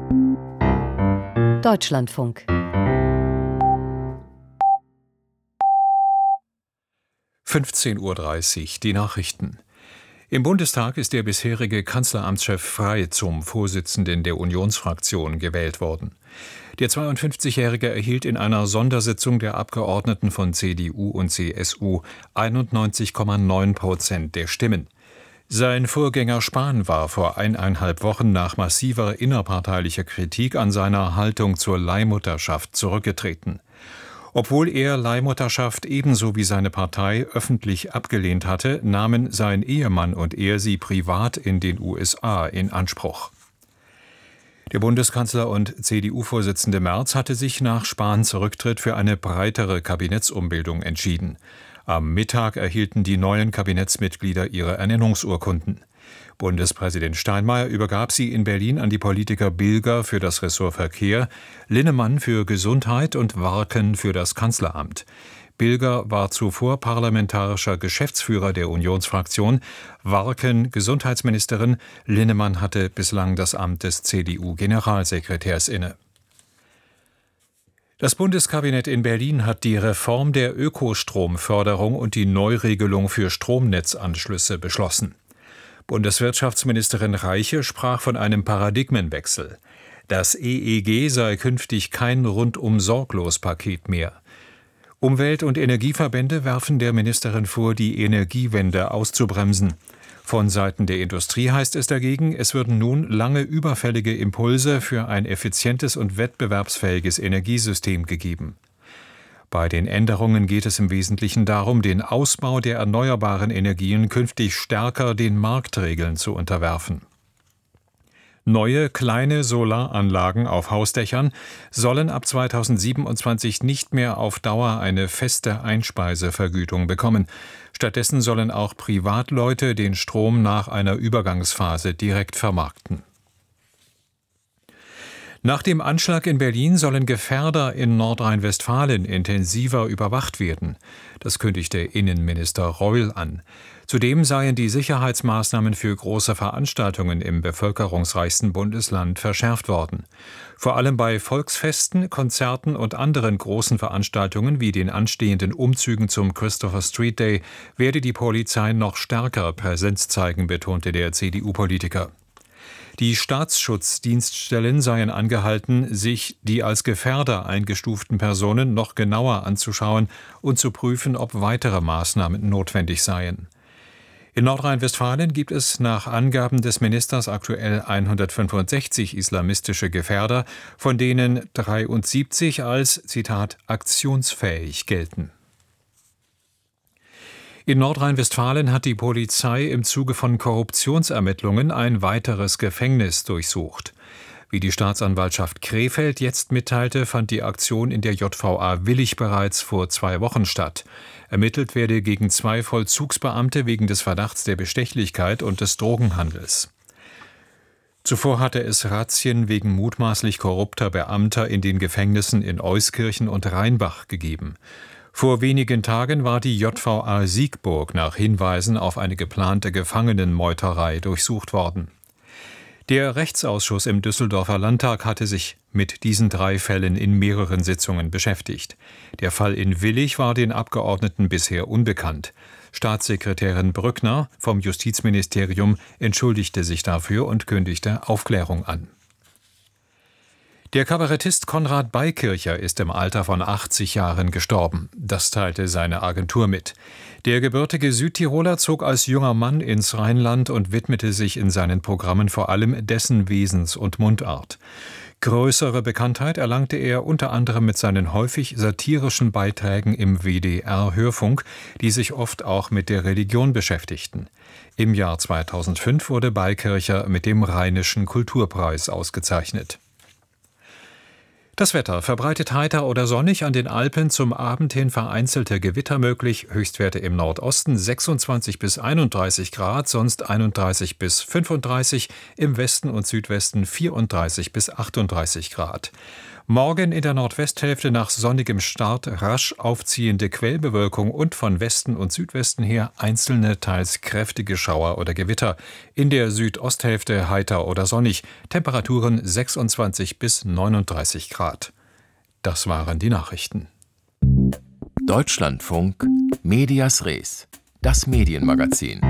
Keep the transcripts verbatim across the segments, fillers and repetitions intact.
Deutschlandfunk. fünfzehn Uhr dreißig, die Nachrichten. Im Bundestag ist der bisherige Kanzleramtschef Frey zum Vorsitzenden der Unionsfraktion gewählt worden. Der zweiundfünfzigjährige erhielt in einer Sondersitzung der Abgeordneten von C D U und C S U einundneunzig Komma neun Prozent der Stimmen. Sein Vorgänger Spahn war vor eineinhalb Wochen nach massiver innerparteilicher Kritik an seiner Haltung zur Leihmutterschaft zurückgetreten. Obwohl er Leihmutterschaft ebenso wie seine Partei öffentlich abgelehnt hatte, nahmen sein Ehemann und er sie privat in den U S A in Anspruch. Der Bundeskanzler und C D U-Vorsitzende Merz hatte sich nach Spahns Rücktritt für eine breitere Kabinettsumbildung entschieden. Am Mittag erhielten die neuen Kabinettsmitglieder ihre Ernennungsurkunden. Bundespräsident Steinmeier übergab sie in Berlin an die Politiker Bilger für das Ressort Verkehr, Linnemann für Gesundheit und Warken für das Kanzleramt. Bilger war zuvor parlamentarischer Geschäftsführer der Unionsfraktion, Warken Gesundheitsministerin, Linnemann hatte bislang das Amt des C D U-Generalsekretärs inne. Das Bundeskabinett in Berlin hat die Reform der Ökostromförderung und die Neuregelung für Stromnetzanschlüsse beschlossen. Bundeswirtschaftsministerin Reiche sprach von einem Paradigmenwechsel. Das E E G sei künftig kein Rundum-Sorglos-Paket mehr. Umwelt- und Energieverbände werfen der Ministerin vor, die Energiewende auszubremsen. Von Seiten der Industrie heißt es dagegen, es würden nun lange überfällige Impulse für ein effizientes und wettbewerbsfähiges Energiesystem gegeben. Bei den Änderungen geht es im Wesentlichen darum, den Ausbau der erneuerbaren Energien künftig stärker den Marktregeln zu unterwerfen. Neue kleine Solaranlagen auf Hausdächern sollen ab zweitausendsiebenundzwanzig nicht mehr auf Dauer eine feste Einspeisevergütung bekommen. Stattdessen sollen auch Privatleute den Strom nach einer Übergangsphase direkt vermarkten. Nach dem Anschlag in Berlin sollen Gefährder in Nordrhein-Westfalen intensiver überwacht werden. Das kündigte Innenminister Reul an. Zudem seien die Sicherheitsmaßnahmen für große Veranstaltungen im bevölkerungsreichsten Bundesland verschärft worden. Vor allem bei Volksfesten, Konzerten und anderen großen Veranstaltungen wie den anstehenden Umzügen zum Christopher Street Day werde die Polizei noch stärker Präsenz zeigen, betonte der C D U-Politiker. Die Staatsschutzdienststellen seien angehalten, sich die als Gefährder eingestuften Personen noch genauer anzuschauen und zu prüfen, ob weitere Maßnahmen notwendig seien. In Nordrhein-Westfalen gibt es nach Angaben des Ministers aktuell hundertfünfundsechzig islamistische Gefährder, von denen dreiundsiebzig als, Zitat, aktionsfähig gelten. In Nordrhein-Westfalen hat die Polizei im Zuge von Korruptionsermittlungen ein weiteres Gefängnis durchsucht. Wie die Staatsanwaltschaft Krefeld jetzt mitteilte, fand die Aktion in der J V A Willich bereits vor zwei Wochen statt. Ermittelt werde gegen zwei Vollzugsbeamte wegen des Verdachts der Bestechlichkeit und des Drogenhandels. Zuvor hatte es Razzien wegen mutmaßlich korrupter Beamter in den Gefängnissen in Euskirchen und Rheinbach gegeben. Vor wenigen Tagen war die J V A Siegburg nach Hinweisen auf eine geplante Gefangenenmeuterei durchsucht worden. Der Rechtsausschuss im Düsseldorfer Landtag hatte sich mit diesen drei Fällen in mehreren Sitzungen beschäftigt. Der Fall in Willich war den Abgeordneten bisher unbekannt. Staatssekretärin Brückner vom Justizministerium entschuldigte sich dafür und kündigte Aufklärung an. Der Kabarettist Konrad Beikircher ist im Alter von achtzig Jahren gestorben. Das teilte seine Agentur mit. Der gebürtige Südtiroler zog als junger Mann ins Rheinland und widmete sich in seinen Programmen vor allem dessen Wesens- und Mundart. Größere Bekanntheit erlangte er unter anderem mit seinen häufig satirischen Beiträgen im W D R-Hörfunk, die sich oft auch mit der Religion beschäftigten. Im Jahr zweitausendfünf wurde Beikircher mit dem Rheinischen Kulturpreis ausgezeichnet. Das Wetter verbreitet heiter oder sonnig, an den Alpen zum Abend hin vereinzelte Gewitter möglich, Höchstwerte im Nordosten sechsundzwanzig bis einunddreißig Grad, sonst einunddreißig bis fünfunddreißig, im Westen und Südwesten vierunddreißig bis achtunddreißig Grad. Morgen in der Nordwesthälfte nach sonnigem Start rasch aufziehende Quellbewölkung und von Westen und Südwesten her einzelne, teils kräftige Schauer oder Gewitter. In der Südosthälfte heiter oder sonnig. Temperaturen sechsundzwanzig bis neununddreißig Grad. Das waren die Nachrichten. Deutschlandfunk Medias Res, das Medienmagazin.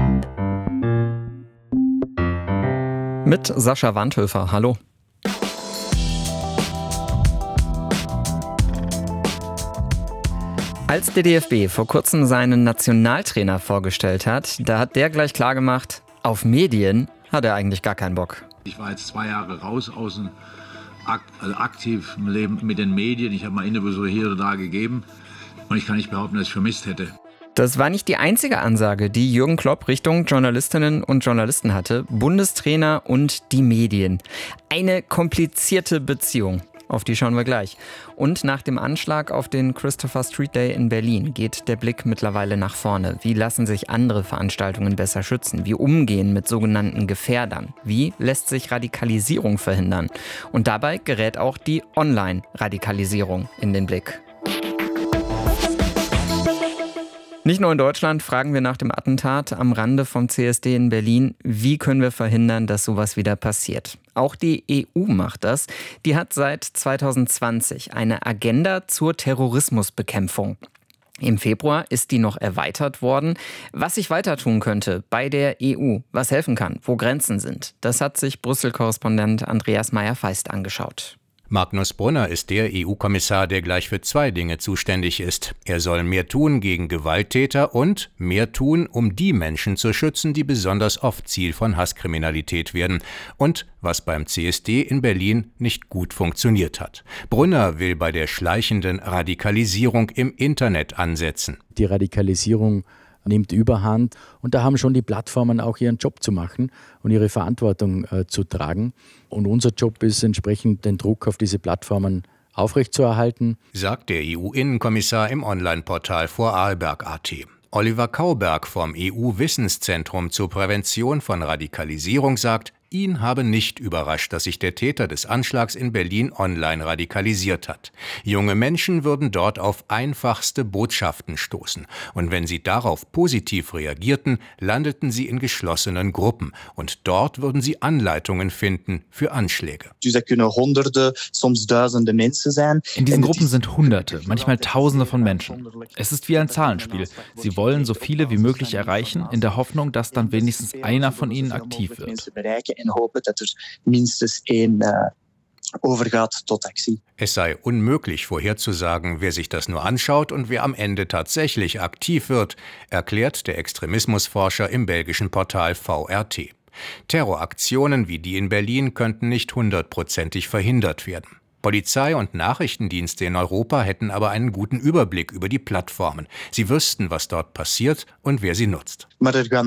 Mit Sascha Wandhöfer, hallo. Als der D F B vor kurzem seinen Nationaltrainer vorgestellt hat, da hat der gleich klargemacht, auf Medien hat er eigentlich gar keinen Bock. Ich war jetzt zwei Jahre raus aus dem also aktiv im Leben mit den Medien. Ich habe mal Interviews so hier oder da gegeben und ich kann nicht behaupten, dass ich vermisst hätte. Das war nicht die einzige Ansage, die Jürgen Klopp Richtung Journalistinnen und Journalisten hatte. Bundestrainer und die Medien. Eine komplizierte Beziehung. Auf die schauen wir gleich. Und nach dem Anschlag auf den Christopher Street Day in Berlin geht der Blick mittlerweile nach vorne. Wie lassen sich andere Veranstaltungen besser schützen? Wie umgehen mit sogenannten Gefährdern? Wie lässt sich Radikalisierung verhindern? Und dabei gerät auch die Online-Radikalisierung in den Blick. Nicht nur in Deutschland fragen wir nach dem Attentat am Rande vom C S D in Berlin, wie können wir verhindern, dass sowas wieder passiert. Auch die E U macht das. Die hat seit zweitausendzwanzig eine Agenda zur Terrorismusbekämpfung. Im Februar ist die noch erweitert worden. Was sich weiter tun könnte bei der E U, was helfen kann, wo Grenzen sind, das hat sich Brüssel-Korrespondent Andreas Meyer-Feist angeschaut. Magnus Brunner ist der E U-Kommissar, der gleich für zwei Dinge zuständig ist. Er soll mehr tun gegen Gewalttäter und mehr tun, um die Menschen zu schützen, die besonders oft Ziel von Hasskriminalität werden. Und was beim C S D in Berlin nicht gut funktioniert hat. Brunner will bei der schleichenden Radikalisierung im Internet ansetzen. Die Radikalisierung nimmt Überhand und da haben schon die Plattformen auch ihren Job zu machen und ihre Verantwortung äh, zu tragen. Und unser Job ist entsprechend, den Druck auf diese Plattformen aufrechtzuerhalten. Sagt der E U-Innenkommissar im Online-Portal Vorarlberg punkt a t. Oliver Kauberg vom E U-Wissenszentrum zur Prävention von Radikalisierung sagt, ihn habe nicht überrascht, dass sich der Täter des Anschlags in Berlin online radikalisiert hat. Junge Menschen würden dort auf einfachste Botschaften stoßen. Und wenn sie darauf positiv reagierten, landeten sie in geschlossenen Gruppen. Und dort würden sie Anleitungen finden für Anschläge. In diesen Gruppen sind Hunderte, manchmal Tausende von Menschen. Es ist wie ein Zahlenspiel. Sie wollen so viele wie möglich erreichen, in der Hoffnung, dass dann wenigstens einer von ihnen aktiv wird. En hopen dat er minstens één uh, overgaat tot actie. Es sei unmöglich vorherzusagen, wer sich das nur anschaut und wer am Ende tatsächlich aktiv wird, erklärt der Extremismusforscher im belgischen Portal V R T. Terroraktionen wie die in Berlin könnten nicht hundertprozentig verhindert werden. Polizei und Nachrichtendienste in Europa hätten aber einen guten Überblick über die Plattformen. Sie wüssten, was dort passiert und wer sie nutzt. Wir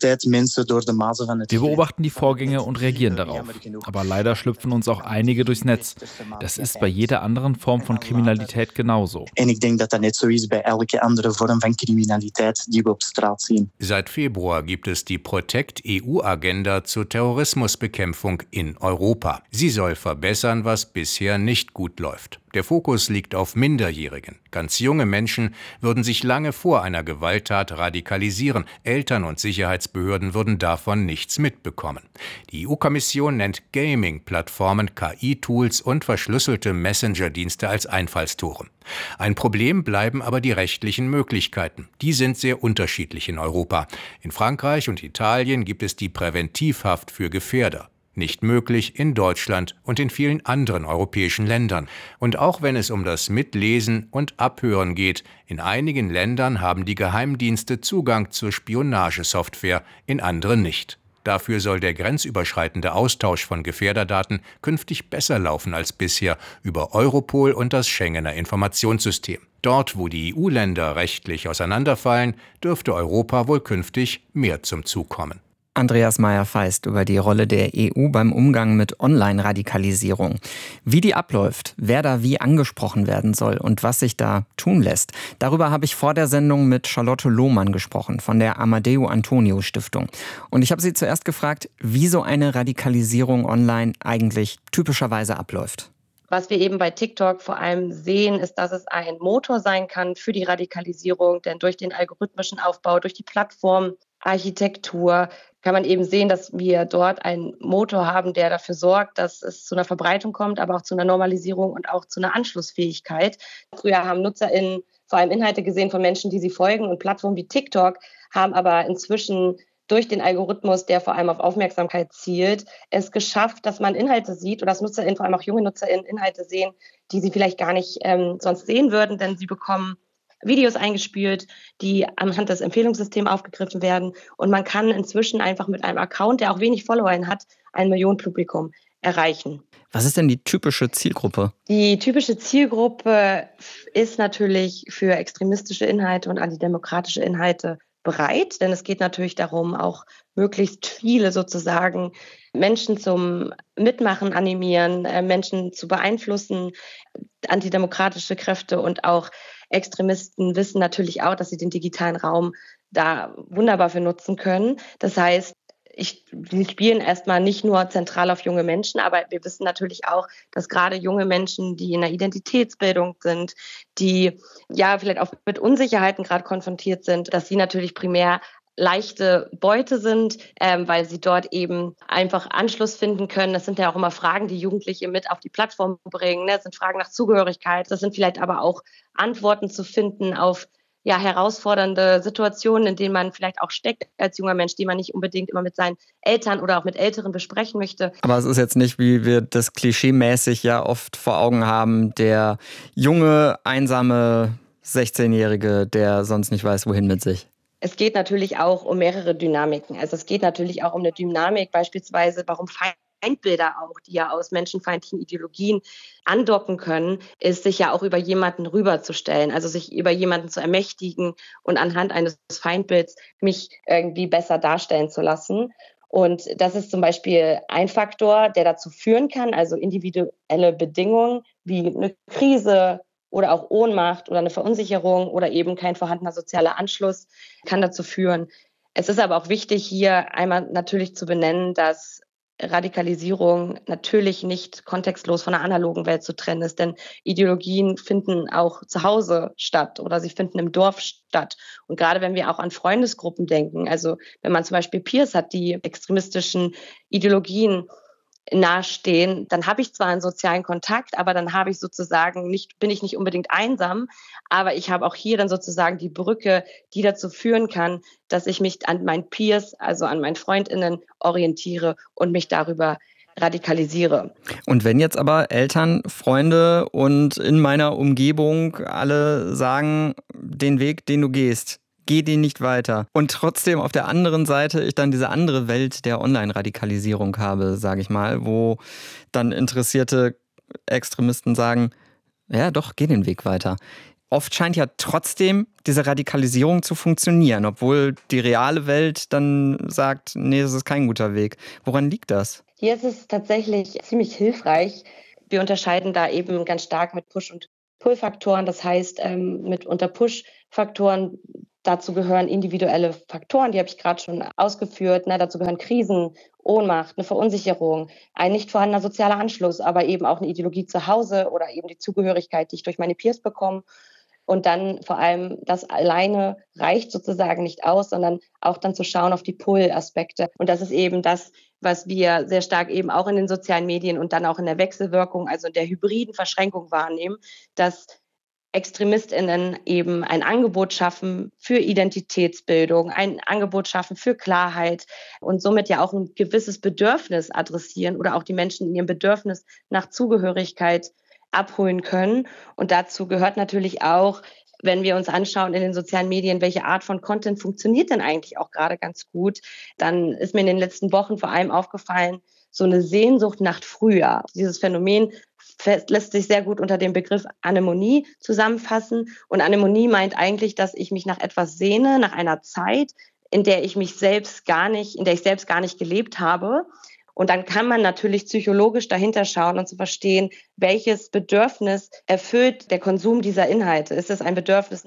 beobachten die Vorgänge und reagieren darauf. Aber leider schlüpfen uns auch einige durchs Netz. Das ist bei jeder anderen Form von Kriminalität genauso. En ik denk dat dat net zo is bij elke andere vorm van criminaliteit die we op straat zien. Seit Februar gibt es die Protect-E U-Agenda zur Terrorismusbekämpfung in Europa. Sie soll verbessern, was bisher nicht gut läuft. Der Fokus liegt auf Minderjährigen. Ganz junge Menschen würden sich lange vor einer Gewalttat radikalisieren. Eltern und Sicherheitsbehörden würden davon nichts mitbekommen. Die E U-Kommission nennt Gaming-Plattformen, K I-Tools und verschlüsselte Messenger-Dienste als Einfallstore. Ein Problem bleiben aber die rechtlichen Möglichkeiten. Die sind sehr unterschiedlich in Europa. In Frankreich und Italien gibt es die Präventivhaft für Gefährder. Nicht möglich in Deutschland und in vielen anderen europäischen Ländern. Und auch wenn es um das Mitlesen und Abhören geht, in einigen Ländern haben die Geheimdienste Zugang zur Spionagesoftware, in anderen nicht. Dafür soll der grenzüberschreitende Austausch von Gefährderdaten künftig besser laufen als bisher über Europol und das Schengener Informationssystem. Dort, wo die E U-Länder rechtlich auseinanderfallen, dürfte Europa wohl künftig mehr zum Zug kommen. Andreas Meyer-Feist über die Rolle der E U beim Umgang mit Online-Radikalisierung. Wie die abläuft, wer da wie angesprochen werden soll und was sich da tun lässt. Darüber habe ich vor der Sendung mit Charlotte Lohmann gesprochen von der Amadeo Antonio Stiftung. Und ich habe sie zuerst gefragt, wie so eine Radikalisierung online eigentlich typischerweise abläuft. Was wir eben bei TikTok vor allem sehen, ist, dass es ein Motor sein kann für die Radikalisierung, denn durch den algorithmischen Aufbau, durch die Plattformarchitektur kann man eben sehen, dass wir dort einen Motor haben, der dafür sorgt, dass es zu einer Verbreitung kommt, aber auch zu einer Normalisierung und auch zu einer Anschlussfähigkeit. Früher haben NutzerInnen vor allem Inhalte gesehen von Menschen, die sie folgen, und Plattformen wie TikTok haben aber inzwischen durch den Algorithmus, der vor allem auf Aufmerksamkeit zielt, es geschafft, dass man Inhalte sieht oder dass NutzerInnen, vor allem auch junge NutzerInnen, Inhalte sehen, die sie vielleicht gar nicht ähm, sonst sehen würden, denn sie bekommen Videos eingespielt, die anhand des Empfehlungssystems aufgegriffen werden, und man kann inzwischen einfach mit einem Account, der auch wenig Follower hat, ein Millionenpublikum erreichen. Was ist denn die typische Zielgruppe? Die typische Zielgruppe ist natürlich für extremistische Inhalte und antidemokratische Inhalte bereit, denn es geht natürlich darum, auch möglichst viele sozusagen Menschen zum Mitmachen animieren, äh, Menschen zu beeinflussen. Antidemokratische Kräfte und auch Extremisten wissen natürlich auch, dass sie den digitalen Raum da wunderbar für nutzen können. Das heißt, ich, die spielen erstmal nicht nur zentral auf junge Menschen, aber wir wissen natürlich auch, dass gerade junge Menschen, die in der Identitätsbildung sind, die ja vielleicht auch mit Unsicherheiten gerade konfrontiert sind, dass sie natürlich primär leichte Beute sind, ähm, weil sie dort eben einfach Anschluss finden können. Das sind ja auch immer Fragen, die Jugendliche mit auf die Plattform bringen. Ne? Das sind Fragen nach Zugehörigkeit. Das sind vielleicht aber auch Antworten zu finden auf ja, herausfordernde Situationen, in denen man vielleicht auch steckt als junger Mensch, die man nicht unbedingt immer mit seinen Eltern oder auch mit Älteren besprechen möchte. Aber es ist jetzt nicht, wie wir das klischeemäßig ja oft vor Augen haben, der junge, einsame sechzehnjährige, der sonst nicht weiß, wohin mit sich. Es geht natürlich auch um mehrere Dynamiken. Also es geht natürlich auch um eine Dynamik, beispielsweise, warum Feindbilder auch, die ja aus menschenfeindlichen Ideologien andocken können, ist, sich ja auch über jemanden rüberzustellen, also sich über jemanden zu ermächtigen und anhand eines Feindbilds mich irgendwie besser darstellen zu lassen. Und das ist zum Beispiel ein Faktor, der dazu führen kann, also individuelle Bedingungen wie eine Krise oder auch Ohnmacht oder eine Verunsicherung oder eben kein vorhandener sozialer Anschluss kann dazu führen. Es ist aber auch wichtig, hier einmal natürlich zu benennen, dass Radikalisierung natürlich nicht kontextlos von der analogen Welt zu trennen ist, denn Ideologien finden auch zu Hause statt oder sie finden im Dorf statt. Und gerade wenn wir auch an Freundesgruppen denken, also wenn man zum Beispiel Peers hat, die extremistischen Ideologien nahestehen, dann habe ich zwar einen sozialen Kontakt, aber dann habe ich sozusagen nicht, bin ich nicht unbedingt einsam, aber ich habe auch hier dann sozusagen die Brücke, die dazu führen kann, dass ich mich an meinen Peers, also an meinen FreundInnen orientiere und mich darüber radikalisiere. Und wenn jetzt aber Eltern, Freunde und in meiner Umgebung alle sagen, den Weg, den du gehst, geh den nicht weiter. Und trotzdem auf der anderen Seite ich dann diese andere Welt der Online-Radikalisierung habe, sage ich mal, wo dann interessierte Extremisten sagen, ja doch, geh den Weg weiter. Oft scheint ja trotzdem diese Radikalisierung zu funktionieren, obwohl die reale Welt dann sagt, nee, das ist kein guter Weg. Woran liegt das? Hier ist es tatsächlich ziemlich hilfreich. Wir unterscheiden da eben ganz stark mit Push- und Pull-Faktoren. Das heißt, mit unter Push-Faktoren dazu gehören individuelle Faktoren, die habe ich gerade schon ausgeführt. Ne? Dazu gehören Krisen, Ohnmacht, eine Verunsicherung, ein nicht vorhandener sozialer Anschluss, aber eben auch eine Ideologie zu Hause oder eben die Zugehörigkeit, die ich durch meine Peers bekomme. Und dann vor allem, das alleine reicht sozusagen nicht aus, sondern auch dann zu schauen auf die Pull-Aspekte. Und das ist eben das, was wir sehr stark eben auch in den sozialen Medien und dann auch in der Wechselwirkung, also in der hybriden Verschränkung wahrnehmen, dass ExtremistInnen eben ein Angebot schaffen für Identitätsbildung, ein Angebot schaffen für Klarheit und somit ja auch ein gewisses Bedürfnis adressieren oder auch die Menschen in ihrem Bedürfnis nach Zugehörigkeit abholen können. Und dazu gehört natürlich auch, wenn wir uns anschauen in den sozialen Medien, welche Art von Content funktioniert denn eigentlich auch gerade ganz gut, dann ist mir in den letzten Wochen vor allem aufgefallen, so eine Sehnsucht nach früher. Dieses Phänomen lässt sich sehr gut unter dem Begriff Anemonie zusammenfassen. Und Anemonie meint eigentlich, dass ich mich nach etwas sehne, nach einer Zeit, in der ich mich selbst gar nicht, in der ich selbst gar nicht gelebt habe. Und dann kann man natürlich psychologisch dahinter schauen und zu verstehen, welches Bedürfnis erfüllt der Konsum dieser Inhalte. Ist es ein Bedürfnis nach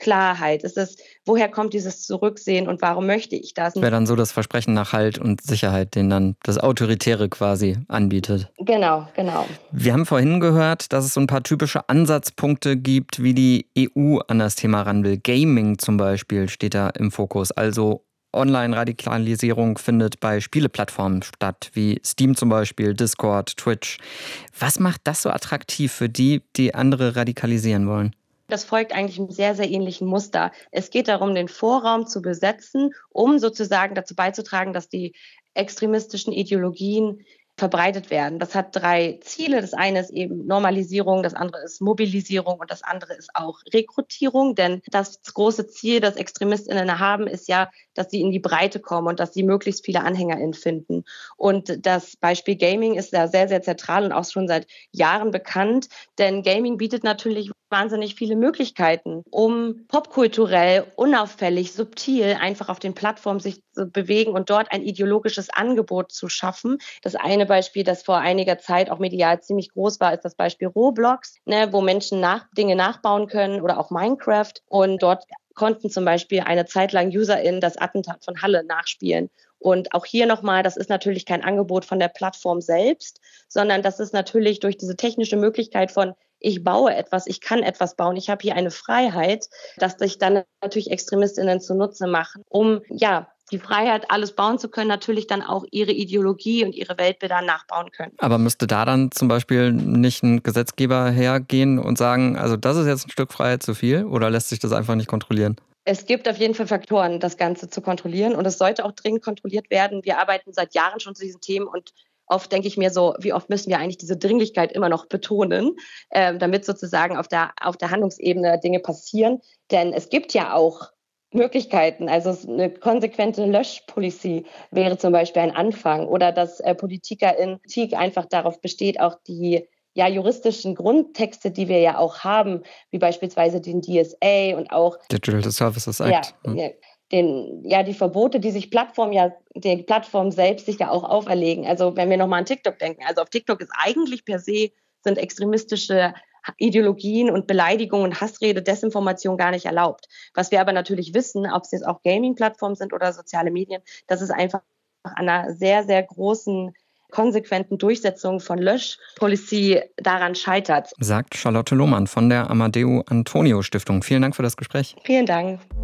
Klarheit? Ist es, woher kommt dieses Zurücksehen und warum möchte ich das? Das wäre dann so das Versprechen nach Halt und Sicherheit, den dann das Autoritäre quasi anbietet. Genau, genau. Wir haben vorhin gehört, dass es so ein paar typische Ansatzpunkte gibt, wie die E U an das Thema ran will. Gaming zum Beispiel steht da im Fokus. Also Online-Radikalisierung findet bei Spieleplattformen statt, wie Steam zum Beispiel, Discord, Twitch. Was macht das so attraktiv für die, die andere radikalisieren wollen? Das folgt eigentlich einem sehr, sehr ähnlichen Muster. Es geht darum, den Vorraum zu besetzen, um sozusagen dazu beizutragen, dass die extremistischen Ideologien verbreitet werden. Das hat drei Ziele. Das eine ist eben Normalisierung, das andere ist Mobilisierung und das andere ist auch Rekrutierung. Denn das große Ziel, das ExtremistInnen haben, ist ja, dass sie in die Breite kommen und dass sie möglichst viele AnhängerInnen finden. Und das Beispiel Gaming ist da sehr, sehr zentral und auch schon seit Jahren bekannt. Denn Gaming bietet natürlich wahnsinnig viele Möglichkeiten, um popkulturell, unauffällig, subtil einfach auf den Plattformen sich zu bewegen und dort ein ideologisches Angebot zu schaffen. Das eine Beispiel, das vor einiger Zeit auch medial ziemlich groß war, ist das Beispiel Roblox, ne, wo Menschen nach, Dinge nachbauen können oder auch Minecraft. Und dort konnten zum Beispiel eine Zeit lang UserInnen das Attentat von Halle nachspielen. Und auch hier nochmal, das ist natürlich kein Angebot von der Plattform selbst, sondern das ist natürlich durch diese technische Möglichkeit von ich baue etwas, ich kann etwas bauen, ich habe hier eine Freiheit, dass sich dann natürlich ExtremistInnen zunutze machen, um ja die Freiheit, alles bauen zu können, natürlich dann auch ihre Ideologie und ihre Weltbilder nachbauen können. Aber müsste da dann zum Beispiel nicht ein Gesetzgeber hergehen und sagen, also das ist jetzt ein Stück Freiheit zu viel, oder lässt sich das einfach nicht kontrollieren? Es gibt auf jeden Fall Faktoren, das Ganze zu kontrollieren, und es sollte auch dringend kontrolliert werden. Wir arbeiten seit Jahren schon zu diesen Themen und oft denke ich mir so, wie oft müssen wir eigentlich diese Dringlichkeit immer noch betonen, äh, damit sozusagen auf der, auf der Handlungsebene Dinge passieren. Denn es gibt ja auch Möglichkeiten. Also eine konsequente Löschpolicy wäre zum Beispiel ein Anfang. Oder dass äh, PolitikerInnen Politik einfach darauf besteht, auch die ja, juristischen Grundtexte, die wir ja auch haben, wie beispielsweise den D S A und auch Digital Services Act. Ja, ja. Den, ja, die Verbote, die sich Plattformen ja, die Plattformen selbst sich ja auch auferlegen. Also wenn wir nochmal an TikTok denken, also auf TikTok ist eigentlich per se, sind extremistische Ideologien und Beleidigungen, Hassrede, Desinformation gar nicht erlaubt. Was wir aber natürlich wissen, ob es jetzt auch Gaming-Plattformen sind oder soziale Medien, dass es einfach an einer sehr, sehr großen konsequenten Durchsetzung von Löschpolicy daran scheitert. Sagt Charlotte Lohmann von der Amadeo Antonio Stiftung. Vielen Dank für das Gespräch. Vielen Dank.